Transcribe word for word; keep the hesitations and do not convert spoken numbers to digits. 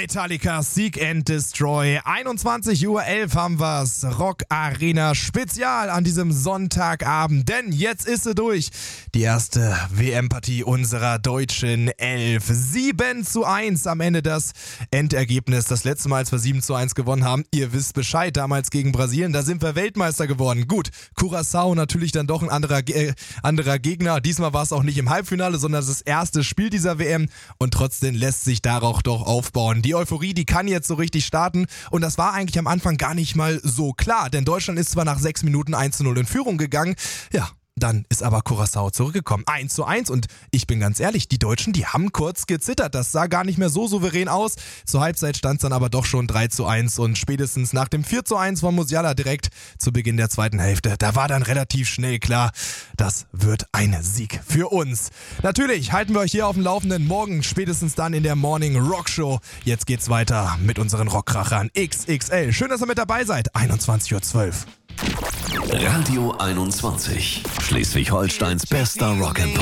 Metallica, Seek and Destroy. einundzwanzig Uhr elf haben wir's. Rock Arena Spezial an diesem Sonntagabend. Denn jetzt ist sie durch. Die erste W M-Partie unserer deutschen Elf. sieben zu eins am Ende das Endergebnis. Das letzte Mal, als wir sieben zu eins gewonnen haben. Ihr wisst Bescheid, damals gegen Brasilien. Da sind wir Weltmeister geworden. Gut, Curaçao natürlich dann doch ein anderer, äh, anderer Gegner. Diesmal war es auch nicht im Halbfinale, sondern das erste Spiel dieser W M. Und trotzdem lässt sich darauf doch aufbauen. Die Euphorie, die kann jetzt so richtig starten. Und das war eigentlich am Anfang gar nicht mal so klar. Denn Deutschland ist zwar nach sechs Minuten eins zu null in Führung gegangen. Ja. Dann ist aber Curaçao zurückgekommen. eins zu eins und ich bin ganz ehrlich, die Deutschen, die haben kurz gezittert. Das sah gar nicht mehr so souverän aus. Zur Halbzeit stand es dann aber doch schon drei zu eins und spätestens nach dem vier zu eins von Musiala direkt zu Beginn der zweiten Hälfte, da war dann relativ schnell klar, das wird ein Sieg für uns. Natürlich halten wir euch hier auf dem Laufenden, morgen spätestens dann in der Morning Rock Show. Jetzt geht's weiter mit unseren Rockkrachern X X L. Schön, dass ihr mit dabei seid. einundzwanzig Uhr zwölf. Radio einundzwanzig, Schleswig-Holsteins bester Rock'n'Roll.